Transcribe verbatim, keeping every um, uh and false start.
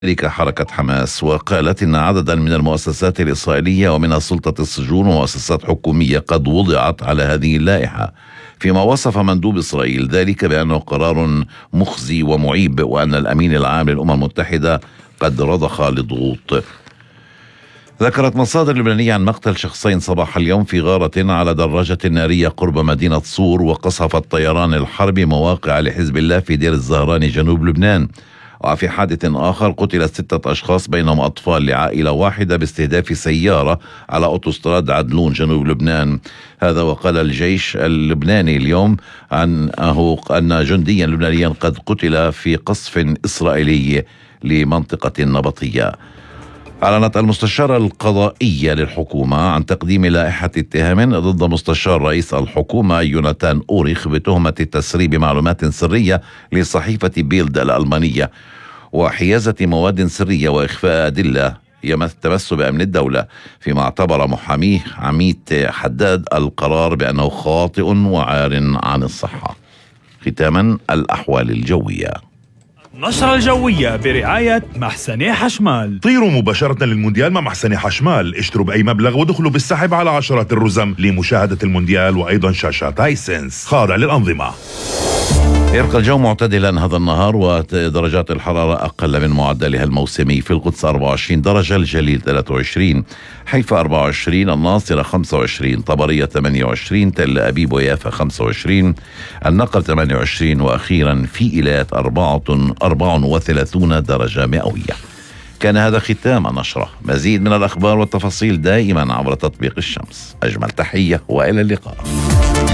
ذلك حركة حماس، وقالت إن عددا من المؤسسات الإسرائيلية ومن سلطة السجون ومؤسسات حكومية قد وضعت على هذه اللائحة، فيما وصف مندوب إسرائيل ذلك بأنه قرار مخزي ومعيب، وأن الأمين العام للأمم المتحدة قد رضخ لضغوط. ذكرت مصادر لبنانية عن مقتل شخصين صباح اليوم في غارة على دراجة نارية قرب مدينة صور، وقصف الطيران الحربي مواقع لحزب الله في دير الزهراني جنوب لبنان. وفي حادث آخر قتل ستة أشخاص بينهم أطفال لعائلة واحدة باستهداف سيارة على أوتوستراد عدلون جنوب لبنان. هذا وقال الجيش اللبناني اليوم عنه أن جنديا لبنانيا قد قتل في قصف إسرائيلي لمنطقة النبطية. أعلنت المستشارة القضائية للحكومة عن تقديم لائحة اتهام ضد مستشار رئيس الحكومة يوناتان أوريخ بتهمة تسريب معلومات سرية لصحيفة بيلد الألمانية وحيازة مواد سرية وإخفاء أدلة تمس بأمن الدولة، فيما اعتبر محاميه عميد حداد القرار بأنه خاطئ وعار عن الصحة. ختاما الأحوال الجوية. النشرة الجوية برعاية محسني حشمال. طيروا مباشرة للمونديال مع محسني حشمال، اشتروا بأي مبلغ ودخلوا بالسحب على عشرات الرزم لمشاهدة المونديال وأيضا شاشات هايسنس خاضع للأنظمة. يبقى الجو معتدلا هذا النهار، ودرجات الحرارة أقل من معدلها الموسمي. في القدس أربعة وعشرين درجة، الجليل ثلاثة وعشرين، حيفا أربعة وعشرين، الناصرة خمسة وعشرين، طبرية ثمانية وعشرين، تل أبيب ويافا خمسة وعشرين، النقب ثمانية وعشرين، وأخيرا في إيلات أربعة وثلاثين درجة مئوية. كان هذا ختام نشرة. مزيد من الأخبار والتفاصيل دائما عبر تطبيق الشمس. أجمل تحية وإلى اللقاء.